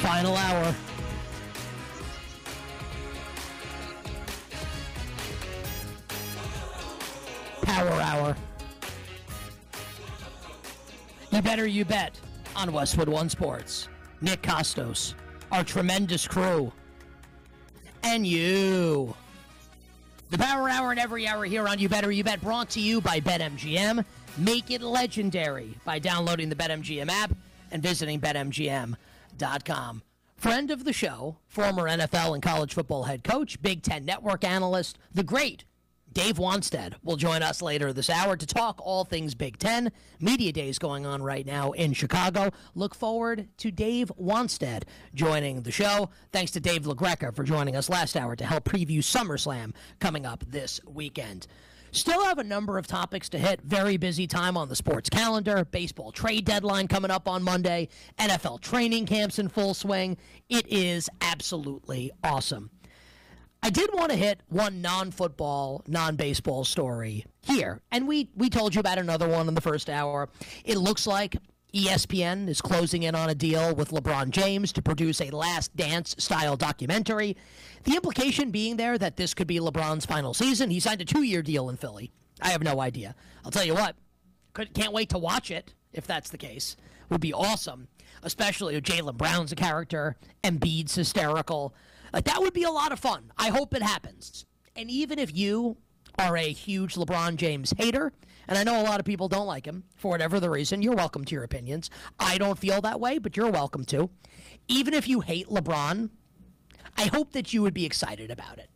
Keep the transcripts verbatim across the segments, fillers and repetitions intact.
Final hour. Power hour. You better you bet on Westwood One Sports. Nick Costos, our tremendous crew, and you. The Power Hour and every hour here on You Better You Bet, brought to you by BetMGM. Make it legendary by downloading the BetMGM app and visiting Bet M G M dot com. Friend of the show, former N F L and college football head coach, Big Ten Network analyst, the great Dave Wannstedt will join us later this hour to talk all things Big Ten. Media Days going on right now in Chicago. Look forward to Dave Wannstedt joining the show. Thanks to Dave LaGreca for joining us last hour to help preview SummerSlam coming up this weekend. Still have a number of topics to hit. Very busy time on the sports calendar. Baseball trade deadline coming up on Monday. N F L training camps in full swing. It is absolutely awesome. I did want to hit one non-football, non-baseball story here. And we, we told you about another one in the first hour. It looks like E S P N is closing in on a deal with LeBron James to produce a Last Dance-style documentary. The implication being there that this could be LeBron's final season. He signed a two-year deal in Philly. I have no idea. I'll tell you what, could, can't wait to watch it, if that's the case. Would be awesome, especially if Jaylen Brown's a character, Embiid's hysterical. Like, that would be a lot of fun. I hope it happens. And even if you are a huge LeBron James hater, and I know a lot of people don't like him, for whatever the reason, you're welcome to your opinions. I don't feel that way, but you're welcome to. Even if you hate LeBron, I hope that you would be excited about it.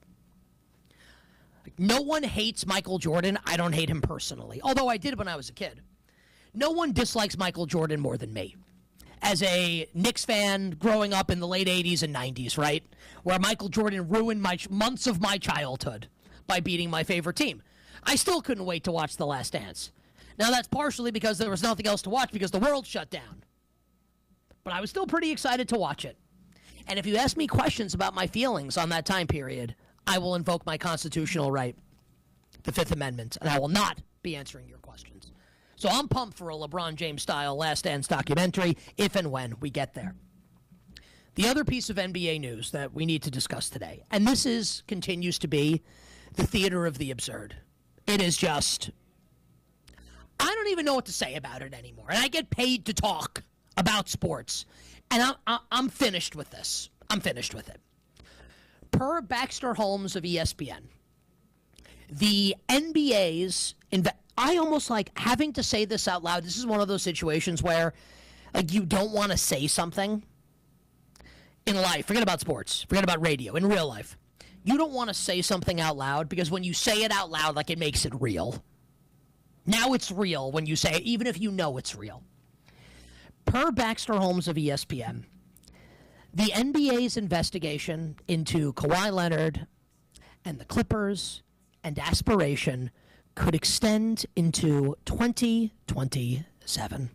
No one hates Michael Jordan. I don't hate him personally, although I did when I was a kid. No one dislikes Michael Jordan more than me. As a Knicks fan growing up in the late eighties and nineties, right, where Michael Jordan ruined my months of my childhood by beating my favorite team. I still couldn't wait to watch The Last Dance. Now, that's partially because there was nothing else to watch because the world shut down. But I was still pretty excited to watch it. And if you ask me questions about my feelings on that time period, I will invoke my constitutional right, the Fifth Amendment, and I will not be answering your questions. So I'm pumped for a LeBron James-style Last Dance documentary if and when we get there. The other piece of N B A news that we need to discuss today, and this is continues to be the theater of the absurd. It is just, I don't even know what to say about it anymore. And I get paid to talk about sports. And I'm, I'm finished with this. I'm finished with it. Per Baxter Holmes of E S P N, the N B A's, inve- I almost like having to say this out loud. This is one of those situations where like you don't want to say something in life. Forget about sports. Forget about radio. In real life. You don't want to say something out loud because when you say it out loud, like it makes it real. Now it's real when you say it, even if you know it's real. Per Baxter Holmes of E S P N, the N B A's investigation into Kawhi Leonard and the Clippers and aspiration could extend into twenty twenty-seven.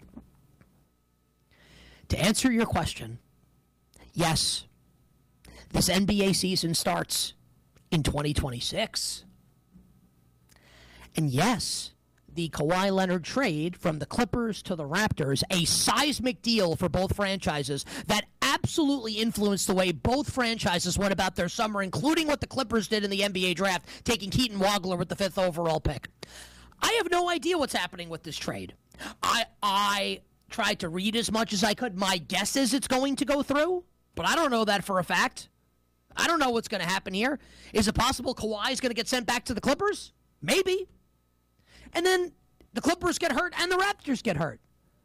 To answer your question, yes, this N B A season starts in twenty twenty-six. And yes, the Kawhi Leonard trade from the Clippers to the Raptors, a seismic deal for both franchises that absolutely influenced the way both franchises went about their summer, including what the Clippers did in the N B A draft, taking Keaton Wagler with the fifth overall pick. I have no idea what's happening with this trade. I I tried to read as much as I could. My guess is it's going to go through, but I don't know that for a fact. I don't know what's going to happen here. Is it possible Kawhi is going to get sent back to the Clippers? Maybe. And then the Clippers get hurt and the Raptors get hurt.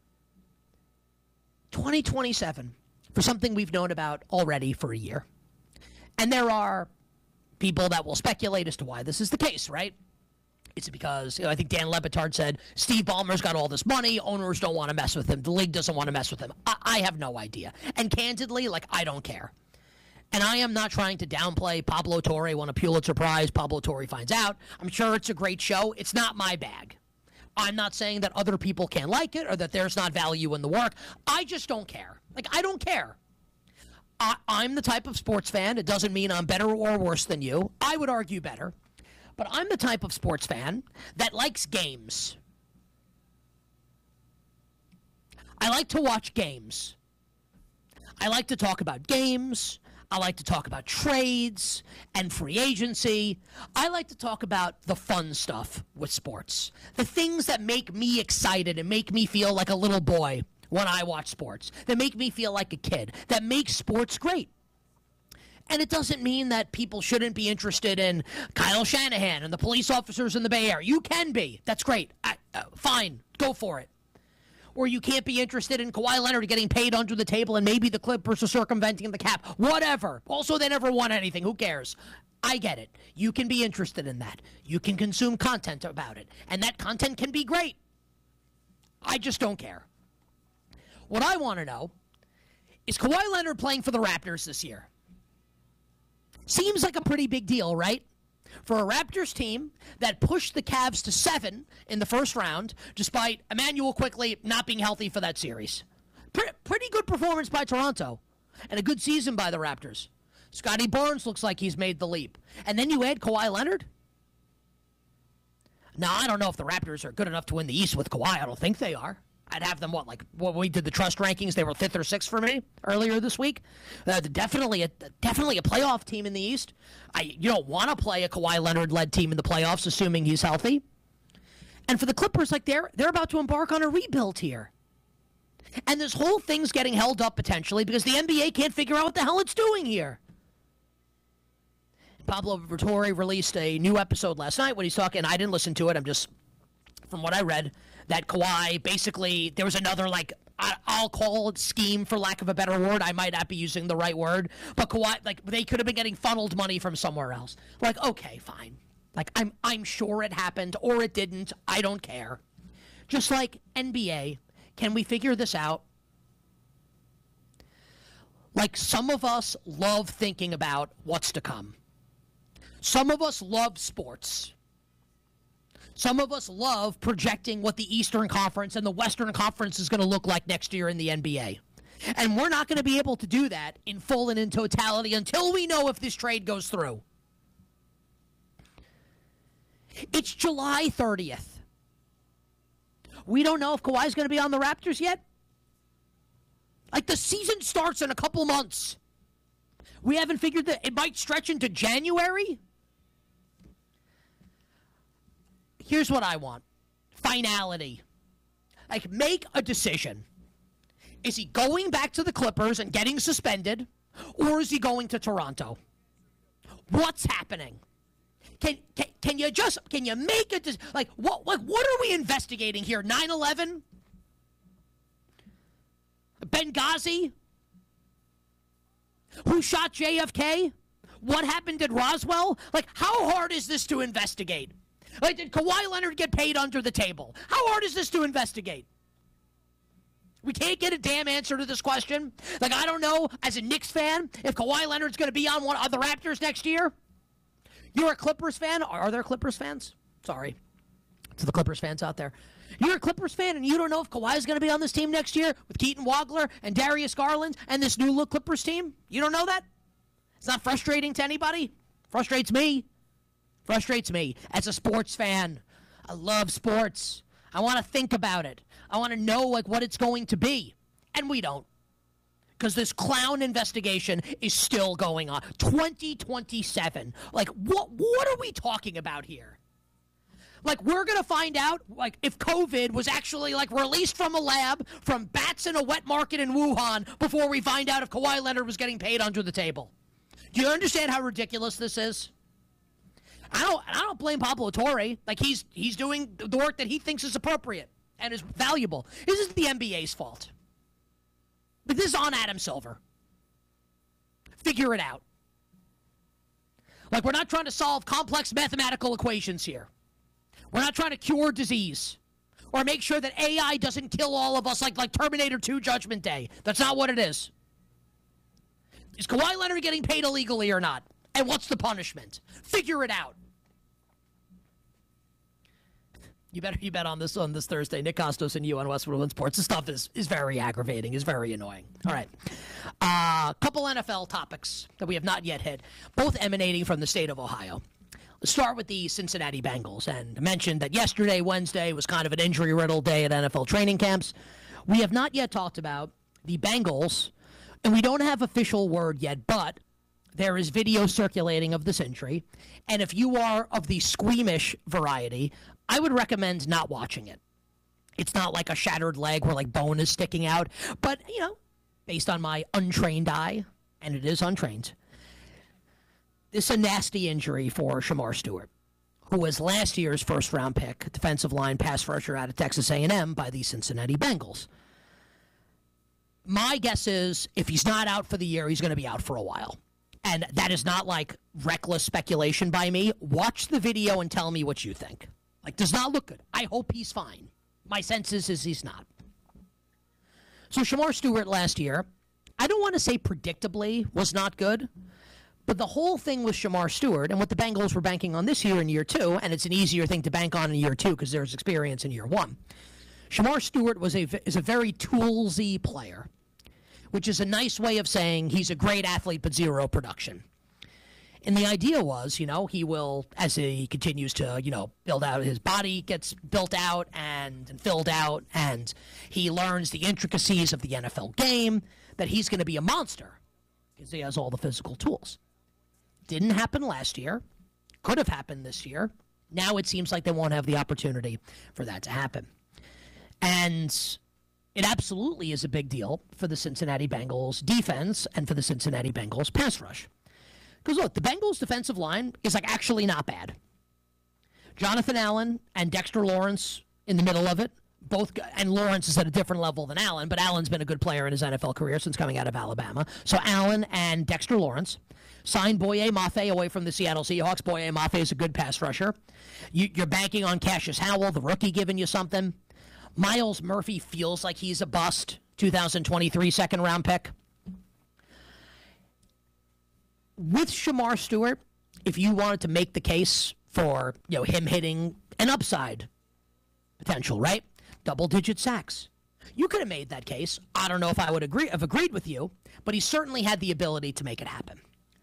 twenty twenty-seven, for something we've known about already for a year. And there are people that will speculate as to why this is the case, right? It's because, you know, I think Dan Le Batard said, Steve Ballmer's got all this money, owners don't want to mess with him, the league doesn't want to mess with him. I, I have no idea. And candidly, like, I don't care. And I am not trying to downplay Pablo Torre won a Pulitzer Prize. Pablo Torre finds out. I'm sure it's a great show. It's not my bag. I'm not saying that other people can't like it or that there's not value in the work. I just don't care. Like, I don't care. I, I'm the type of sports fan. It doesn't mean I'm better or worse than you. I would argue better. But I'm the type of sports fan that likes games. I like to watch games. I like to talk about games. I like to talk about trades and free agency. I like to talk about the fun stuff with sports. The things that make me excited and make me feel like a little boy when I watch sports. That make me feel like a kid. That make sports great. And it doesn't mean that people shouldn't be interested in Kyle Shanahan and the police officers in the Bay Area. You can be. That's great. I, uh, fine. Go for it. Or you can't be interested in Kawhi Leonard getting paid under the table and maybe the Clippers are circumventing the cap. Whatever. Also, they never won anything. Who cares? I get it. You can be interested in that. You can consume content about it. And that content can be great. I just don't care. What I want to know is Kawhi Leonard playing for the Raptors this year? Seems like a pretty big deal, right? For a Raptors team that pushed the Cavs to seven in the first round, despite Emmanuel Quickley not being healthy for that series. Pre- pretty good performance by Toronto, and a good season by the Raptors. Scotty Barnes looks like he's made the leap. And then you add Kawhi Leonard? Now, I don't know if the Raptors are good enough to win the East with Kawhi. I don't think they are. I'd have them, what, like, when we did the trust rankings, they were fifth or sixth for me earlier this week. Uh, definitely a definitely a playoff team in the East. I You don't want to play a Kawhi Leonard-led team in the playoffs, assuming he's healthy. And for the Clippers, like, they're, they're about to embark on a rebuild here. And this whole thing's getting held up, potentially, because the N B A can't figure out what the hell it's doing here. Pablo Vittori released a new episode last night when he's talking. I didn't listen to it. I'm just, from what I read, that Kawhi, basically, there was another, like, I'll call it scheme, for lack of a better word. I might not be using the right word. But Kawhi, like, they could have been getting funneled money from somewhere else. Like, okay, fine. Like, I'm I'm sure it happened, or it didn't. I don't care. Just like N B A, can we figure this out? Like, some of us love thinking about what's to come. Some of us love sports. Some of us love projecting what the Eastern Conference and the Western Conference is going to look like next year in the N B A. And we're not going to be able to do that in full and in totality until we know if this trade goes through. It's July thirtieth. We don't know if Kawhi's going to be on the Raptors yet. Like, the season starts in a couple months. We haven't figured that it might stretch into January. Here's what I want. Finality. Like, make a decision. Is he going back to the Clippers and getting suspended, or is he going to Toronto? What's happening? Can can, can you just, can you make a, like, what, like, what are we investigating here? nine eleven? Benghazi? Who shot J F K? What happened at Roswell? Like, how hard is this to investigate? Like, did Kawhi Leonard get paid under the table? How hard is this to investigate? We can't get a damn answer to this question. Like, I don't know, as a Knicks fan, if Kawhi Leonard's going to be on one of the Raptors next year. You're a Clippers fan? Are there Clippers fans? Sorry to the Clippers fans out there. You're a Clippers fan, and you don't know if Kawhi's going to be on this team next year with Keaton Wagler and Darius Garland and this new look Clippers team? You don't know that? It's not frustrating to anybody? Frustrates me. Frustrates me as a sports fan. I love sports. I want to think about it. I want to know, like, what it's going to be. And we don't. Because this clown investigation is still going on. twenty twenty-seven. Like, what what are we talking about here? Like, we're going to find out, like, if COVID was actually, like, released from a lab from bats in a wet market in Wuhan before we find out if Kawhi Leonard was getting paid under the table. Do you understand how ridiculous this is? I don't I don't blame Pablo Torre. Like, he's he's doing the work that he thinks is appropriate and is valuable. This is the N B A's fault. But this is on Adam Silver. Figure it out. Like, we're not trying to solve complex mathematical equations here. We're not trying to cure disease or make sure that A I doesn't kill all of us like, like Terminator two Judgment Day. That's not what it is. Is Kawhi Leonard getting paid illegally or not? And what's the punishment? Figure it out. You better you bet on this on this Thursday. Nick Costos and you on Westwood One Sports. This stuff is, is very aggravating, is very annoying. All right. A uh, couple N F L topics that we have not yet hit, both emanating from the state of Ohio. Let's start with the Cincinnati Bengals. And I mentioned that yesterday, Wednesday, was kind of an injury-riddled day at N F L training camps. We have not yet talked about the Bengals And we don't have official word yet, but there is video circulating of this injury. And if you are of the squeamish variety, I would recommend not watching it. It's not like a shattered leg where like bone is sticking out. But, you know, based on my untrained eye, and it is untrained, this is a nasty injury for Shamar Stewart, who was last year's first-round pick, defensive line pass rusher out of Texas A and M by the Cincinnati Bengals. My guess is if he's not out for the year, he's going to be out for a while. And that is not like reckless speculation by me. Watch the video and tell me what you think. Like, does not look good. I hope he's fine. My sense is, is he's not. So Shamar Stewart last year, I don't want to say predictably was not good, but the whole thing with Shamar Stewart and what the Bengals were banking on this year in year two, and it's an easier thing to bank on in year two because there's experience in year one. Shamar Stewart was a, is a very toolsy player, which is a nice way of saying he's a great athlete but zero production. And the idea was, you know, he will, as he continues to, you know, build out, his body gets built out and, and filled out, and he learns the intricacies of the N F L game, that he's going to be a monster because he has all the physical tools. Didn't happen last year. Could have happened this year. Now it seems like they won't have the opportunity for that to happen. And it absolutely is a big deal for the Cincinnati Bengals defense and for the Cincinnati Bengals pass rush. Because look, the Bengals defensive line is like actually not bad. Jonathan Allen and Dexter Lawrence in the middle of it, both, and Lawrence is at a different level than Allen, but Allen's been a good player in his N F L career since coming out of Alabama. So Allen and Dexter Lawrence signed Boye Mafe away from the Seattle Seahawks. Boye Mafe is a good pass rusher. You, you're banking on Cassius Howell, the rookie, giving you something. Myles Murphy feels like he's a bust, two thousand twenty-three second round pick. With Shamar Stewart, if you wanted to make the case for, you know, him hitting an upside potential, right? Double-digit sacks. You could have made that case. I don't know if I would agree have agreed with you, but he certainly had the ability to make it happen.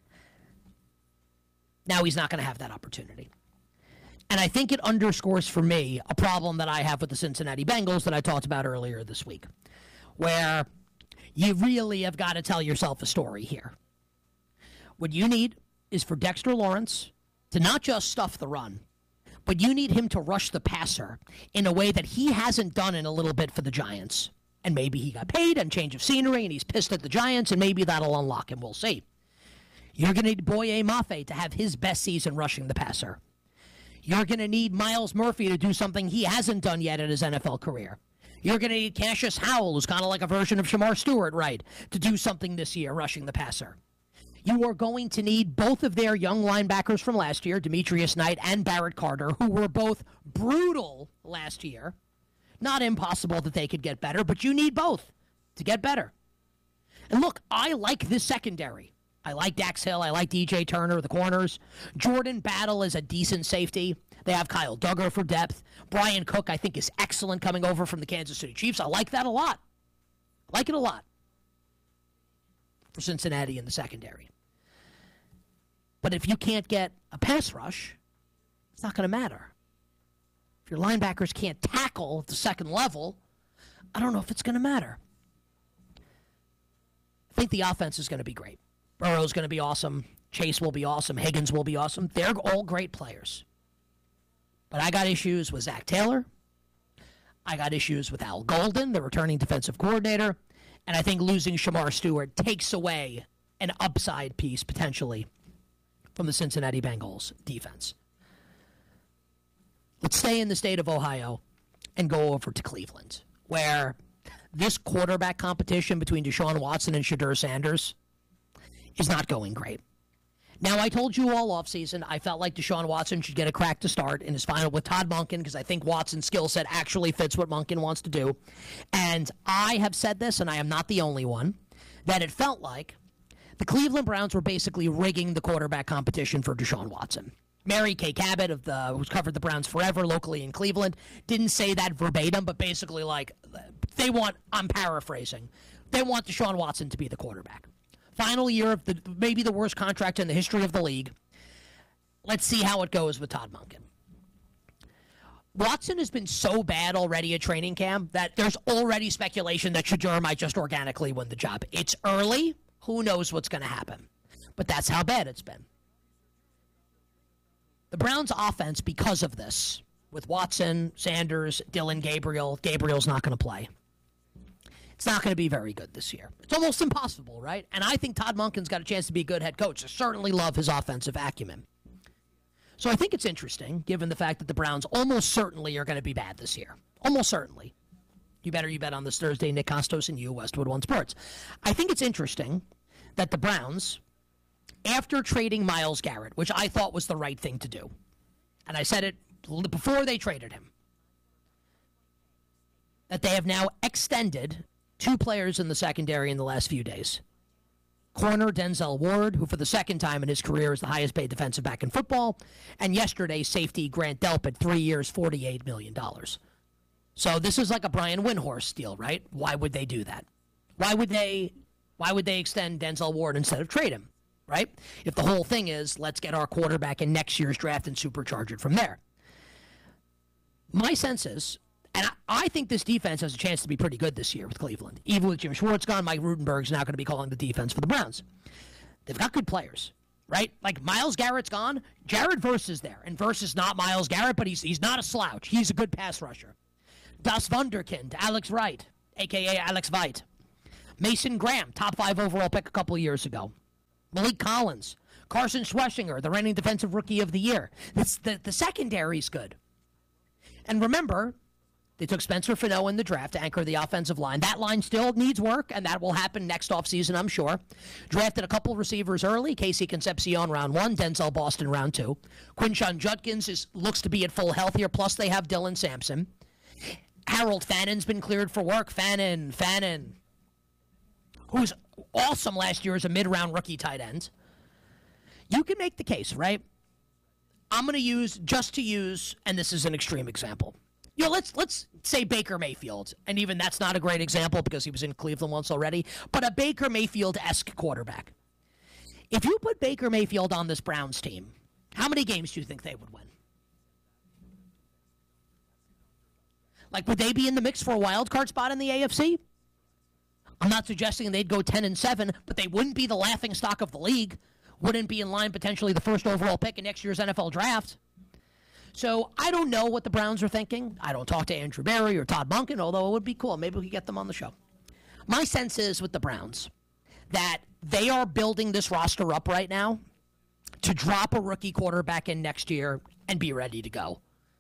Now he's not going to have that opportunity. And I think it underscores for me a problem that I have with the Cincinnati Bengals that I talked about earlier this week, where you really have got to tell yourself a story here. What you need is for Dexter Lawrence to not just stuff the run, but you need him to rush the passer in a way that he hasn't done in a little bit for the Giants. And maybe he got paid and change of scenery and he's pissed at the Giants, and maybe that'll unlock him. We'll see. You're going to need Boye Mafe to have his best season rushing the passer. You're going to need Myles Murphy to do something he hasn't done yet in his N F L career. You're going to need Cassius Howell, who's kind of like a version of Shamar Stewart, right, to do something this year rushing the passer. You are going to need both of their young linebackers from last year, Demetrius Knight and Barrett Carter, who were both brutal last year. Not impossible that they could get better, but you need both to get better. And look, I like this secondary. I like Dax Hill. I like D J Turner, the corners. Jordan Battle is a decent safety. They have Kyle Duggar for depth. Brian Cook, I think, is excellent coming over from the Kansas City Chiefs. I like that a lot. I like it a lot for Cincinnati in the secondary. But if you can't get a pass rush, it's not going to matter. If your linebackers can't tackle at the second level, I don't know if it's going to matter. I think the offense is going to be great. Burrow's going to be awesome. Chase will be awesome. Higgins will be awesome. They're all great players. But I got issues with Zach Taylor. I got issues with Al Golden, the returning defensive coordinator. And I think losing Shamar Stewart takes away an upside piece, potentially, from the Cincinnati Bengals defense. Let's stay in the state of Ohio and go over to Cleveland, where this quarterback competition between Deshaun Watson and Shedeur Sanders is not going great. Now, I told you all offseason I felt like Deshaun Watson should get a crack to start in his final with Todd Monken because I think Watson's skill set actually fits what Monken wants to do. And I have said this, and I am not the only one, that it felt like the Cleveland Browns were basically rigging the quarterback competition for Deshaun Watson. Mary Kay Cabot, of the, who's covered the Browns forever locally in Cleveland, didn't say that verbatim, but basically like they want, I'm paraphrasing, they want Deshaun Watson to be the quarterback. Final year of the maybe the worst contract in the history of the league. Let's see how it goes with Todd Monken. Watson has been so bad already at training camp that there's already speculation that Shedeur might just organically win the job. It's early. Who knows what's going to happen? But that's how bad it's been. The Browns' offense, because of this, with Watson, Sanders, Dillon Gabriel, Gabriel's not going to play. It's not going to be very good this year. It's almost impossible, right? And I think Todd Monken's got a chance to be a good head coach. I certainly love his offensive acumen. So I think it's interesting, given the fact that the Browns almost certainly are going to be bad this year. Almost certainly. You better you bet on this Thursday, Nick Costos and you, Westwood One Sports. I think it's interesting that the Browns, after trading Myles Garrett, which I thought was the right thing to do, and I said it before they traded him, that they have now extended two players in the secondary in the last few days. Corner Denzel Ward, who for the second time in his career is the highest paid defensive back in football, and yesterday safety Grant Delpit, three years, forty-eight million dollars. So this is like a Brian Windhorst deal, right? Why would they do that? Why would they why would they extend Denzel Ward instead of trade him, right? If the whole thing is, let's get our quarterback in next year's draft and supercharge it from there. My sense is, and I, I think this defense has a chance to be pretty good this year with Cleveland. Even with Jim Schwartz gone, Mike Rudenberg's now going to be calling the defense for the Browns. They've got good players, right? Like Myles Garrett's gone. Jared Verse is there. And Verse is not Myles Garrett, but he's he's not a slouch. He's a good pass rusher. Das Wunderkind, Alex Wright, a k a. Alex Veit. Mason Graham, top five overall pick a couple years ago. Malik Collins. Carson Schweschinger, the reigning defensive rookie of the year. This, the, the secondary's good. And remember, they took Spencer Fano in the draft to anchor the offensive line. That line still needs work, and that will happen next offseason, I'm sure. Drafted a couple receivers early. Casey Concepcion round one, Denzel Boston round two. Quinshon Judkins is, looks to be at full health here, plus they have Dylan Sampson. Harold Fannon's been cleared for work. Fannin, Fannin, who's awesome last year as a mid-round rookie tight end. You can make the case, right? I'm going to use, just to use, and this is an extreme example. You know, let's let's say Baker Mayfield, and even that's not a great example because he was in Cleveland once already, but a Baker Mayfield-esque quarterback. If you put Baker Mayfield on this Browns team, how many games do you think they would win? Like, would they be in the mix for a wild card spot in the A F C? I'm not suggesting they'd go ten and seven, but they wouldn't be the laughing stock of the league. Wouldn't be in line potentially the first overall pick in next year's N F L draft. So I don't know what the Browns are thinking. I don't talk to Andrew Berry or Todd Monken, although it would be cool. Maybe we could get them on the show. My sense is with the Browns that they are building this roster up right now to drop a rookie quarterback in next year and be ready to go.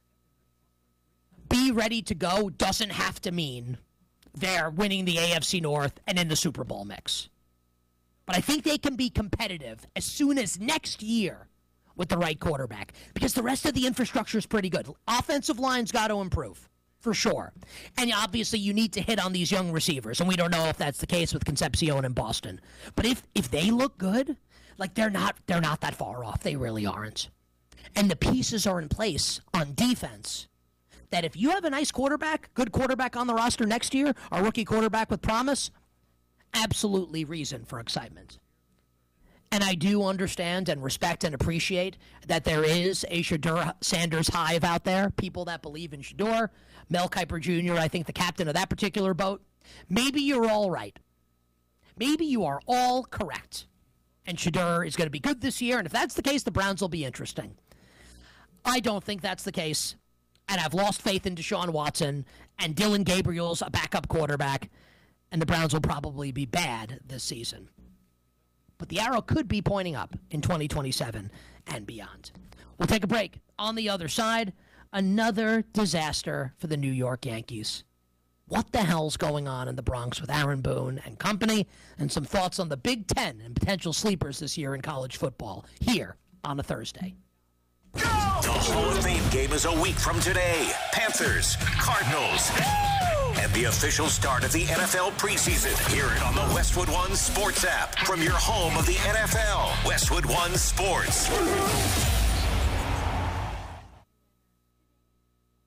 Be ready to go doesn't have to mean they're winning the A F C North and in the Super Bowl mix. But I think they can be competitive as soon as next year with the right quarterback, because the rest of the infrastructure is pretty good. Offensive line's got to improve, for sure. And obviously you need to hit on these young receivers, and we don't know if that's the case with Concepcion and Boston. But if if they look good, like they're not they're not that far off. They really aren't. And the pieces are in place on defense that if you have a nice quarterback, good quarterback on the roster next year, a rookie quarterback with promise, absolutely reason for excitement. And I do understand and respect and appreciate that there is a Shedeur Sanders hive out there, people that believe in Shedeur. Mel Kiper Junior, I think the captain of that particular boat. Maybe you're all right. Maybe you are all correct. And Shedeur is going to be good this year, and if that's the case, the Browns will be interesting. I don't think that's the case, and I've lost faith in Deshaun Watson, and Dillon Gabriel's a backup quarterback, and the Browns will probably be bad this season. But the arrow could be pointing up in twenty twenty-seven and beyond. We'll take a break. On the other side, another disaster for the New York Yankees. What the hell's going on in the Bronx with Aaron Boone and company, and some thoughts on the Big Ten and potential sleepers this year in college football here on a Thursday. The Hall of Fame game is a week from today. Panthers, Cardinals, and the official start of the N F L preseason. Hear it on the Westwood One Sports app from your home of the N F L. Westwood One Sports.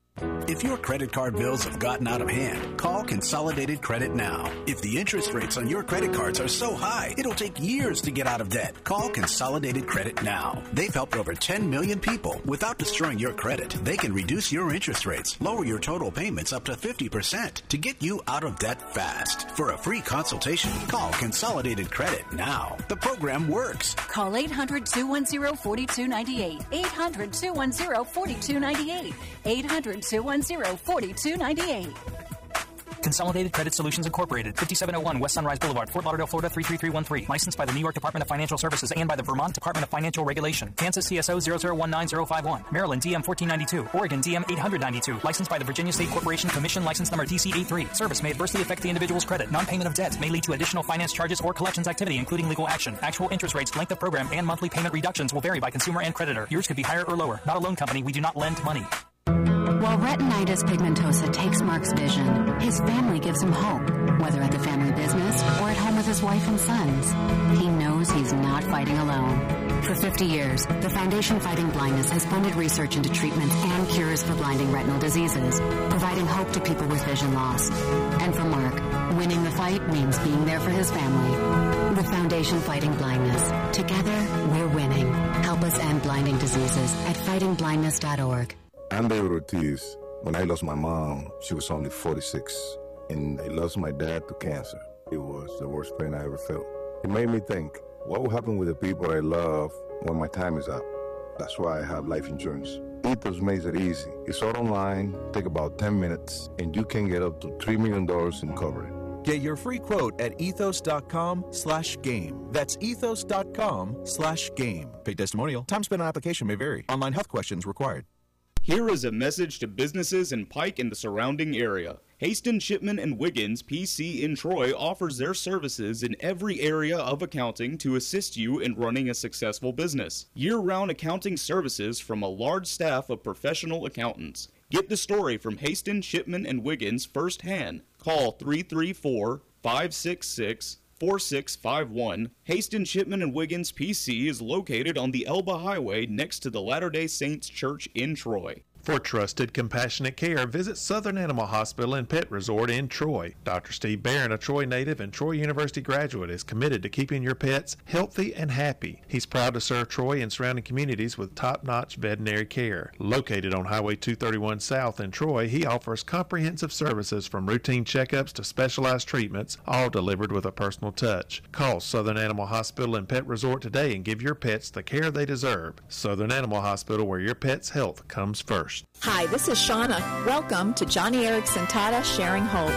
If your credit card bills have gotten out of hand, call Consolidated Credit now. If the interest rates on your credit cards are so high, it'll take years to get out of debt. Call Consolidated Credit now. They've helped over ten million people without destroying your credit. They can reduce your interest rates, lower your total payments up to fifty percent to get you out of debt fast. For a free consultation, call Consolidated Credit now. The program works. Call eight hundred, two one zero, four two nine eight. eight hundred, two one zero, four two nine eight. eight hundred, two one zero, four two nine eight. Consolidated Credit Solutions Incorporated, fifty-seven oh one West Sunrise Boulevard, Fort Lauderdale, Florida three three three one three. Licensed by the New York Department of Financial Services and by the Vermont Department of Financial Regulation. Kansas C S O zero zero one nine zero five one. Maryland D M fourteen ninety-two. Oregon D M eight hundred ninety-two. Licensed by the Virginia State Corporation Commission, license number D C eighty-three. Service may adversely affect the individual's credit. Non-payment of debts may lead to additional finance charges or collections activity, including legal action. Actual interest rates, length of program, and monthly payment reductions will vary by consumer and creditor. Yours could be higher or lower. Not a loan company. We do not lend money. While retinitis pigmentosa takes Mark's vision, his family gives him hope, whether at the family business or at home with his wife and sons. He knows he's not fighting alone. For fifty years, the Foundation Fighting Blindness has funded research into treatments and cures for blinding retinal diseases, providing hope to people with vision loss. And for Mark, winning the fight means being there for his family. The Foundation Fighting Blindness. Together, we're winning. Help us end blinding diseases at fighting blindness dot org. I'm David Ortiz. When I lost my mom, she was only forty-six, and I lost my dad to cancer. It was the worst pain I ever felt. It made me think, what will happen with the people I love when my time is up? That's why I have life insurance. Ethos makes it easy. It's all online, take about ten minutes, and you can get up to three million dollars in coverage. Get your free quote at ethos.com slash game. That's ethos.com slash game. Paid testimonial. Time spent on application may vary. Online health questions required. Here is a message to businesses in Pike and the surrounding area. Haston, Shipman, and Wiggins P C in Troy offers their services in every area of accounting to assist you in running a successful business. Year-round accounting services from a large staff of professional accountants. Get the story from Haston, Shipman, and Wiggins firsthand. Call three three four, five six six, four six five one. Haston, Shipman, and Wiggins P C is located on the Elba Highway next to the Latter-day Saints Church in Troy. For trusted, compassionate care, visit Southern Animal Hospital and Pet Resort in Troy. Doctor Steve Barron, a Troy native and Troy University graduate, is committed to keeping your pets healthy and happy. He's proud to serve Troy and surrounding communities with top-notch veterinary care. Located on Highway two thirty-one South in Troy, he offers comprehensive services from routine checkups to specialized treatments, all delivered with a personal touch. Call Southern Animal Hospital and Pet Resort today and give your pets the care they deserve. Southern Animal Hospital, where your pet's health comes first. Hi, this is Shauna. Welcome to Johnny Erickson Tata Sharing Hope.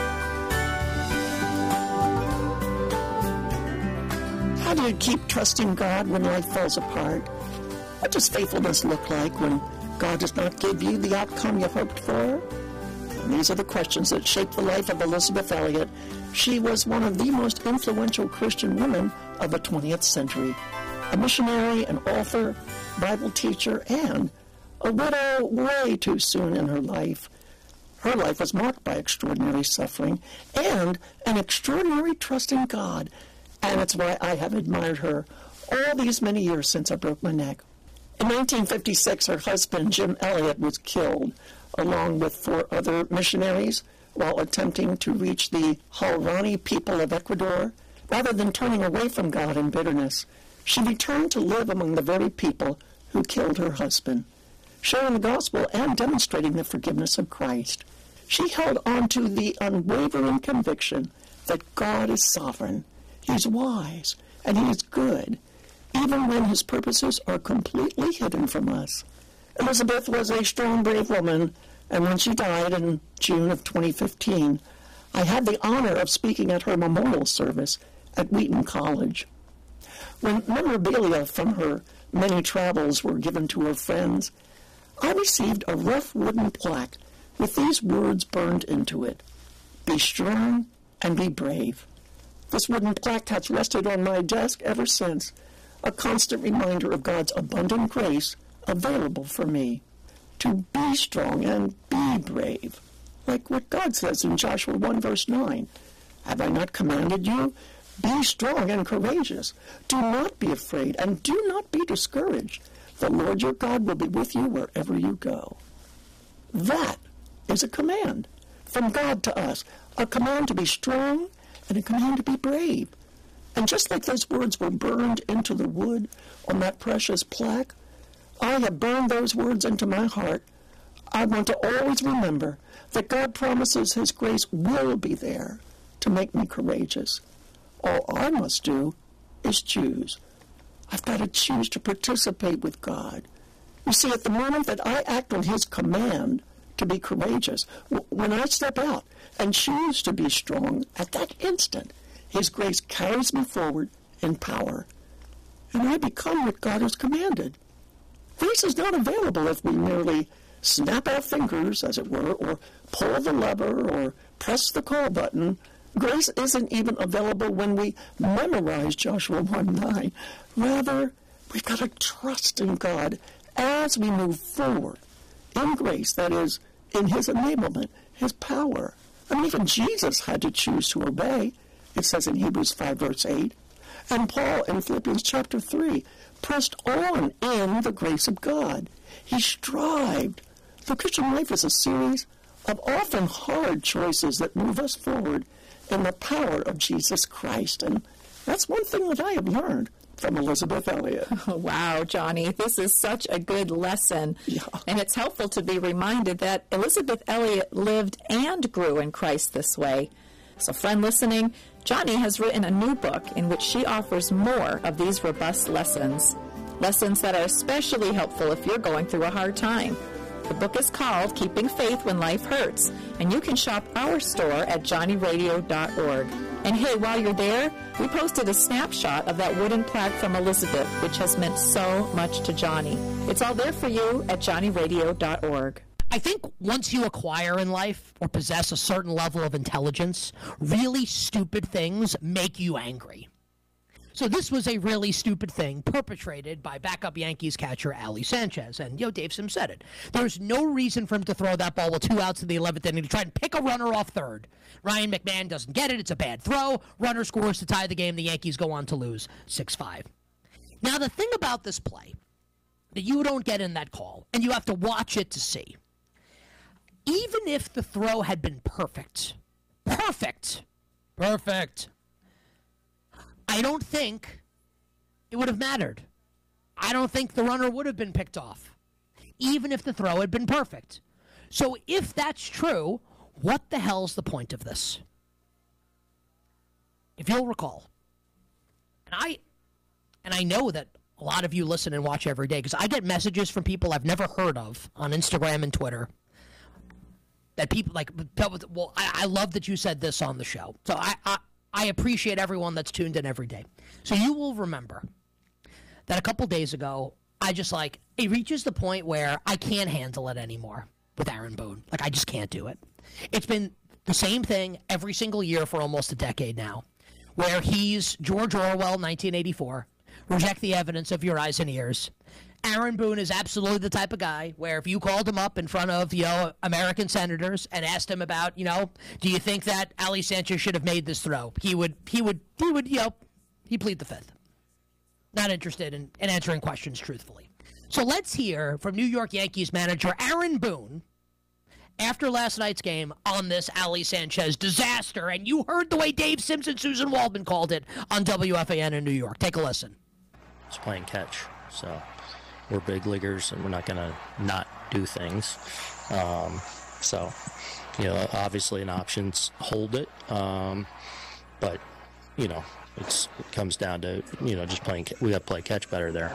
How do you keep trusting God when life falls apart? What does faithfulness look like when God does not give you the outcome you hoped for? And these are the questions that shaped the life of Elizabeth Elliot. She was one of the most influential Christian women of the twentieth century. A missionary, an author, Bible teacher, and a widow way too soon in her life. Her life was marked by extraordinary suffering and an extraordinary trust in God. And it's why I have admired her all these many years since I broke my neck. In nineteen fifty-six, her husband, Jim Elliot, was killed, along with four other missionaries, while attempting to reach the Huaorani people of Ecuador. Rather than turning away from God in bitterness, she returned to live among the very people who killed her husband, sharing the gospel and demonstrating the forgiveness of Christ. She held on to the unwavering conviction that God is sovereign, He's wise, and He is good, even when His purposes are completely hidden from us. Elizabeth was a strong, brave woman, and when she died in June of twenty fifteen, I had the honor of speaking at her memorial service at Wheaton College. When memorabilia from her many travels were given to her friends, I received a rough wooden plaque with these words burned into it: "Be strong and be brave." This wooden plaque has rested on my desk ever since, a constant reminder of God's abundant grace available for me. To be strong and be brave, like what God says in Joshua one verse nine. "Have I not commanded you? Be strong and courageous. Do not be afraid and do not be discouraged. The Lord your God will be with you wherever you go." That is a command from God to us, a command to be strong and a command to be brave. And just like those words were burned into the wood on that precious plaque, I have burned those words into my heart. I want to always remember that God promises His grace will be there to make me courageous. All I must do is choose. I've got to choose to participate with God. You see, at the moment that I act on His command to be courageous, w- when I step out and choose to be strong, at that instant, His grace carries me forward in power, and I become what God has commanded. Grace is not available if we merely snap our fingers, as it were, or pull the lever, or press the call button. Grace isn't even available when we memorize Joshua one nine. Rather, we've got to trust in God as we move forward in grace, that is, in His enablement, His power. I mean, even Jesus had to choose to obey. It says in Hebrews five, verse eight. And Paul in Philippians chapter three pressed on in the grace of God. He strived. The Christian life is a series of often hard choices that move us forward in the power of Jesus Christ. And that's one thing that I have learned from Elisabeth Elliot. Oh, wow, Johnny, this is such a good lesson. Yeah. And it's helpful to be reminded that Elisabeth Elliot lived and grew in Christ this way. So, friend listening, Johnny has written a new book in which she offers more of these robust lessons. Lessons that are especially helpful if you're going through a hard time. The book is called Keeping Faith When Life Hurts, and you can shop our store at johnny radio dot org. And hey, while you're there, we posted a snapshot of that wooden plaque from Elizabeth, which has meant so much to Johnny. It's all there for you at johnny radio dot org. I think once you acquire in life or possess a certain level of intelligence, really stupid things make you angry. So this was a really stupid thing perpetrated by backup Yankees catcher Ali Sanchez. And, you know, Dave Sim said it. There's no reason for him to throw that ball with two outs in the eleventh inning to try and pick a runner off third. Ryan McMahon doesn't get it. It's a bad throw. Runner scores to tie the game. The Yankees go on to lose six five. Now, the thing about this play that you don't get in that call, and you have to watch it to see, even if the throw had been perfect, perfect, perfect, I don't think it would have mattered. I don't think the runner would have been picked off, even if the throw had been perfect. So if that's true, what the hell's the point of this? If you'll recall, and I, and I know that a lot of you listen and watch every day, because I get messages from people I've never heard of on Instagram and Twitter. That people like, well, I, I love that you said this on the show. So I, I, I appreciate everyone that's tuned in every day. So you will remember that a couple days ago, I just like, it reaches the point where I can't handle it anymore with Aaron Boone. Like, I just can't do it. It's been the same thing every single year for almost a decade now, where he's George Orwell, nineteen eighty-four, reject the evidence of your eyes and ears. Aaron Boone is absolutely the type of guy where if you called him up in front of, you know, American senators and asked him about, you know, do you think that Ali Sanchez should have made this throw? He would, he would, he would, you know, he'd plead the fifth. Not interested in, in answering questions truthfully. So let's hear from New York Yankees manager Aaron Boone after last night's game on this Ali Sanchez disaster. And you heard the way Dave Simpson, Susan Waldman called it on W F A N in New York. Take a listen. It's playing catch, so we're big leaguers, and we're not going to not do things. Um, so, you know, obviously an option's hold it, um, but, you know, it's, it comes down to, you know, just playing. We got to play catch better there.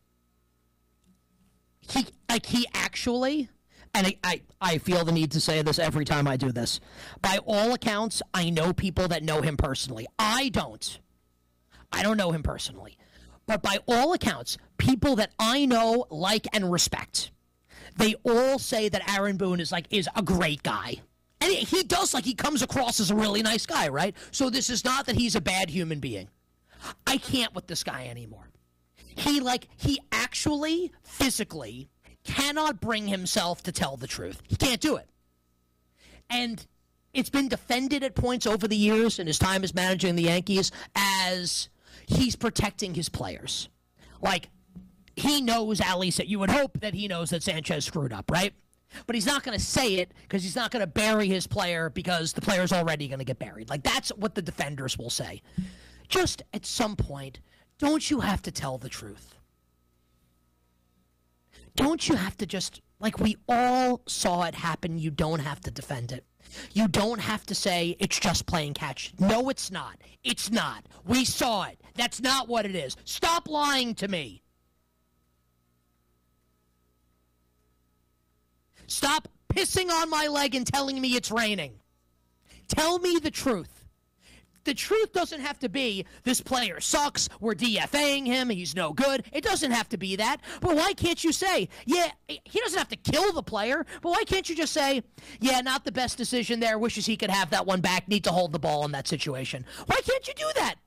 He, like, he actually, and I, I, I feel the need to say this every time I do this, by all accounts, I know people that know him personally. I don't. I don't know him personally. But by all accounts, people that I know, like, and respect, they all say that Aaron Boone is like is a great guy. And he does, like, he comes across as a really nice guy, right? So this is not that he's a bad human being. I can't with this guy anymore. He, like, he actually, physically, cannot bring himself to tell the truth. He can't do it. And it's been defended at points over the years in his time as managing the Yankees as he's protecting his players. Like, he knows Ali said, you would hope that he knows that Sanchez screwed up, right? But he's not going to say it because he's not going to bury his player because the player's already going to get buried. Like, that's what the defenders will say. Just at some point, don't you have to tell the truth? Don't you have to just, like we all saw it happen, you don't have to defend it. You don't have to say it's just playing catch. No, it's not. It's not. We saw it. That's not what it is. Stop lying to me. Stop pissing on my leg and telling me it's raining. Tell me the truth. The truth doesn't have to be this player sucks, we're D F A ing him, he's no good. It doesn't have to be that. But why can't you say, yeah, he doesn't have to kill the player, but why can't you just say, yeah, not the best decision there, wishes he could have that one back, need to hold the ball in that situation. Why can't you do that?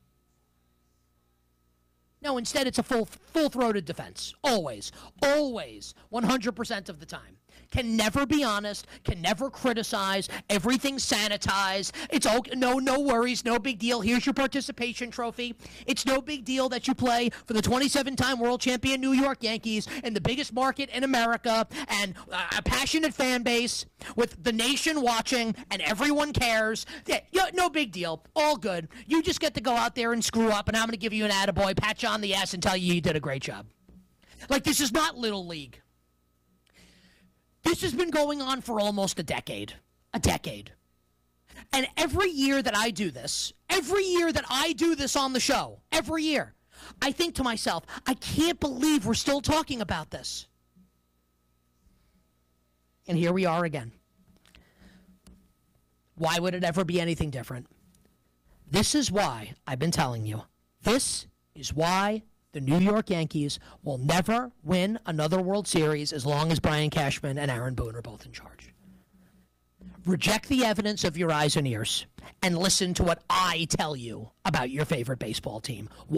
No, instead it's a full, full-throated defense. Always. Always. one hundred percent of the time. Can never be honest, can never criticize, everything's sanitized. It's okay, no, no worries, no big deal. Here's your participation trophy. It's no big deal that you play for the twenty-seven-time world champion New York Yankees in the biggest market in America and a passionate fan base with the nation watching and everyone cares. Yeah, no big deal, all good. You just get to go out there and screw up, and I'm going to give you an attaboy, pat you on the ass, and tell you you did a great job. Like, this is not Little League. This has been going on for almost a decade. A decade. And every year that I do this, every year that I do this on the show, every year, I think to myself, I can't believe we're still talking about this. And here we are again. Why would it ever be anything different? This is why I've been telling you. This is why the New York Yankees will never win another World Series as long as Brian Cashman and Aaron Boone are both in charge. Reject the evidence of your eyes and ears and listen to what I tell you about your favorite baseball team.